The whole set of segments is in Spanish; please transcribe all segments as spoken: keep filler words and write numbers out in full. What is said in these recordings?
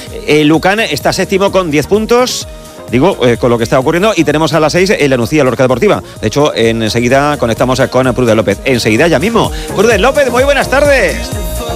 El Lucan está séptimo con diez puntos. Digo, eh, con lo que está ocurriendo, y tenemos a las seis en la Nucía Lorca Deportiva. De hecho, enseguida conectamos con Pruden López. Enseguida, ya mismo. Pruden López, muy buenas tardes.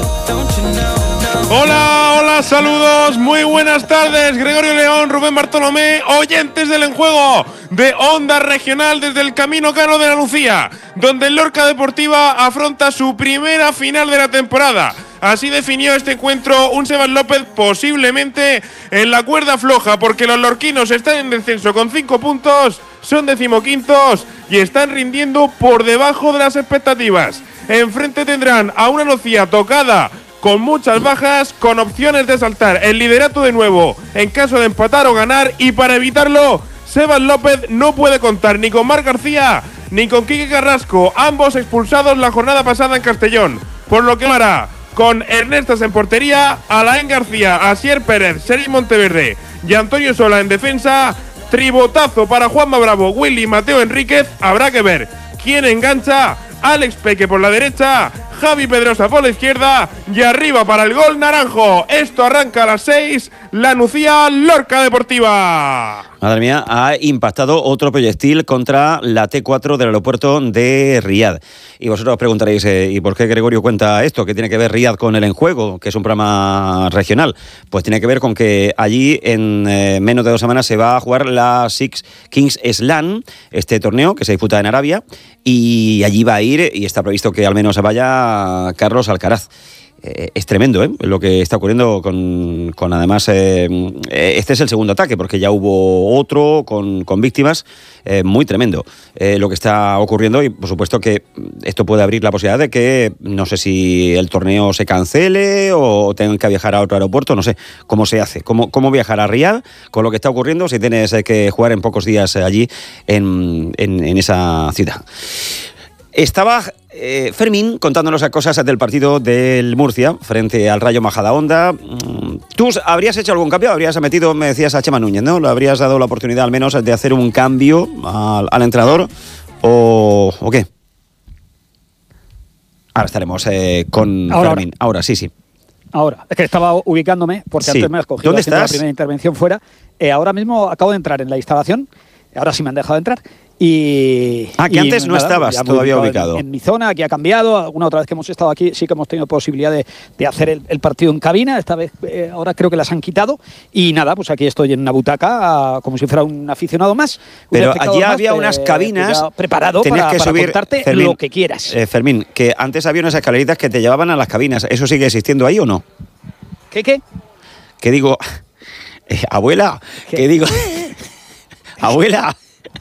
Hola, hola, saludos, muy buenas tardes. Gregorio León, Rubén Bartolomé, oyentes del enjuego de Onda Regional desde el Camino Cano de la Nucía, donde el Lorca Deportiva afronta su primera final de la temporada. Así definió este encuentro un Sebas López posiblemente en la cuerda floja, porque los lorquinos están en descenso con cinco puntos, son decimoquintos y están rindiendo por debajo de las expectativas. Enfrente tendrán a una Nucía tocada, con muchas bajas, con opciones de saltar el liderato de nuevo en caso de empatar o ganar, y para evitarlo, Sebas López no puede contar ni con Marc García ni con Quique Carrasco, ambos expulsados la jornada pasada en Castellón, por lo que hará con Ernestas en portería, Alain García, Asier Pérez, Sergi Monteverde y Antonio Sola en defensa. Tribotazo para Juanma Bravo, Willy y Mateo Enríquez. Habrá que ver quién engancha. Alex Peque por la derecha, Javi Pedrosa por la izquierda y arriba para el gol naranjo. Esto arranca a las seis, la Nucía Lorca Deportiva. Madre mía, ha impactado otro proyectil contra la T cuatro del aeropuerto de Riad. Y vosotros os preguntaréis, eh, ¿y por qué Gregorio cuenta esto? ¿Qué tiene que ver Riad con el enjuego, que es un programa regional? Pues tiene que ver con que allí en eh, menos de dos semanas se va a jugar la Six Kings Slam, este torneo que se disputa en Arabia, y allí va a ir, y está previsto que al menos vaya Carlos Alcaraz. Eh, es tremendo, ¿eh? Lo que está ocurriendo con, con además, eh, este es el segundo ataque, porque ya hubo otro con, con víctimas, eh, muy tremendo eh, lo que está ocurriendo, y por supuesto que esto puede abrir la posibilidad de que, no sé si el torneo se cancele o tengan que viajar a otro aeropuerto, no sé cómo se hace, cómo, cómo viajar a Riad con lo que está ocurriendo si tienes que jugar en pocos días allí en, en, en esa ciudad. Estaba eh, Fermín contándonos cosas del partido del Murcia frente al Rayo Majadahonda. ¿Tú habrías hecho algún cambio? ¿Habrías metido, me decías, a Chema Núñez, ¿no? ¿Le habrías dado la oportunidad al menos de hacer un cambio al, al entrenador? ¿O, ¿O qué? Ahora estaremos eh, con ahora, Fermín. Ahora. ahora, sí, sí. Ahora, es que estaba ubicándome, porque sí. antes me has cogido ¿Dónde haciendo estás? la primera intervención fuera. Eh, ahora mismo acabo de entrar en la instalación, ahora sí me han dejado entrar. Y, ah, que y antes no nada, estabas todavía ubicado. En, en mi zona, aquí ha cambiado. Alguna otra vez que hemos estado aquí sí que hemos tenido posibilidad de, de hacer el, el partido en cabina. Esta vez, eh, ahora creo que las han quitado. Y nada, pues aquí estoy en una butaca, como si fuera un aficionado más. Pero allí más, había eh, unas cabinas. Preparado para, que para subir, contarte Fermín, lo que quieras. Eh, Fermín, que antes había unas escaleritas que te llevaban a las cabinas. ¿Eso sigue existiendo ahí o no? ¿Qué, qué? Que digo, eh, abuela, ¿Qué? que digo, abuela.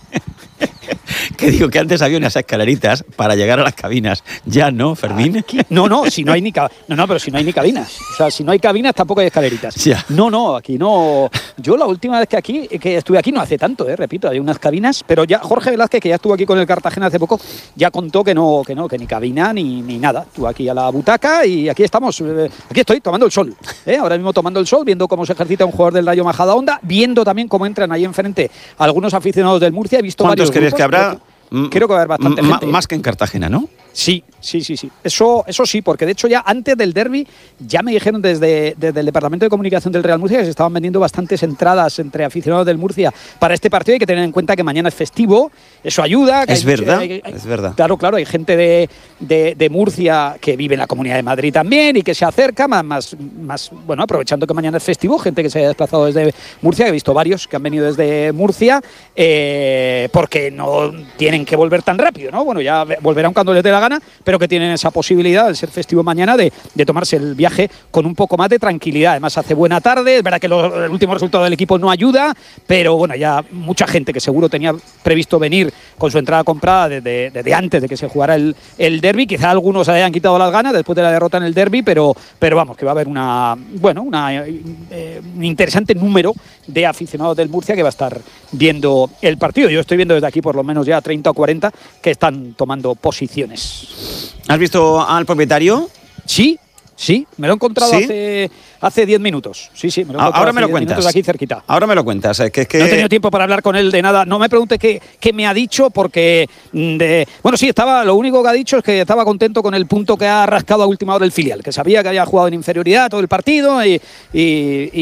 Que digo que antes había unas escaleritas para llegar a las cabinas. Ya no, Fermín. Aquí, no, no, si no hay ni ca- no, no, pero si no hay ni cabinas. O sea, si no hay cabinas tampoco hay escaleritas. Ya. No, no, aquí no. Yo la última vez que aquí que estuve aquí no hace tanto, eh, repito, hay unas cabinas, pero ya Jorge Velázquez, que ya estuvo aquí con el Cartagena hace poco, ya contó que no, que no, que ni cabina ni, ni nada. Estuvo aquí a la butaca y aquí estamos, eh, aquí estoy tomando el sol, ¿eh? Ahora mismo tomando el sol, viendo cómo se ejercita un jugador del Rayo Majadahonda, viendo también cómo entran ahí enfrente algunos aficionados del Murcia. He visto ¿Cuántos varios crees grupos, que habrá? Creo, creo que va a haber bastante M- gente. Más que en Cartagena, ¿no? Sí, sí, sí, sí. Eso, eso sí, porque de hecho ya antes del derbi ya me dijeron desde, desde el Departamento de Comunicación del Real Murcia que se estaban vendiendo bastantes entradas entre aficionados del Murcia para este partido. Hay que tener en cuenta que mañana es festivo, eso ayuda. Que es hay, verdad, hay, hay, es verdad. Claro, claro, hay gente de, de, de Murcia que vive en la Comunidad de Madrid también y que se acerca, más, más, más, bueno, aprovechando que mañana es festivo, gente que se haya desplazado desde Murcia, he visto varios que han venido desde Murcia, eh, porque no tienen que volver tan rápido, ¿no? Bueno, ya volverán cuando les dé la gana, pero que tienen esa posibilidad, al ser festivo mañana, de, de tomarse el viaje con un poco más de tranquilidad. Además hace buena tarde, es verdad que lo, el último resultado del equipo no ayuda, pero bueno, ya mucha gente que seguro tenía previsto venir con su entrada comprada desde, desde antes de que se jugara el, el derbi, quizá algunos se hayan quitado las ganas después de la derrota en el derbi, pero, pero vamos, que va a haber una, bueno, una, eh, un interesante número de aficionados del Murcia que va a estar viendo el partido. Yo estoy viendo desde aquí por lo menos ya treinta o cuarenta que están tomando posiciones. ¿Has visto al propietario? Sí, sí, me lo he encontrado ¿Sí? hace hace diez minutos. Sí, sí, me lo he encontrado Ahora hace me lo diez cuentas. minutos aquí cerquita. Ahora me lo cuentas. Que es que... No he tenido tiempo para hablar con él de nada. No me pregunte qué, qué me ha dicho, porque de, bueno, sí, estaba. Lo único que ha dicho es que estaba contento con el punto que ha rascado a última hora el filial, que sabía que había jugado en inferioridad todo el partido y, y, y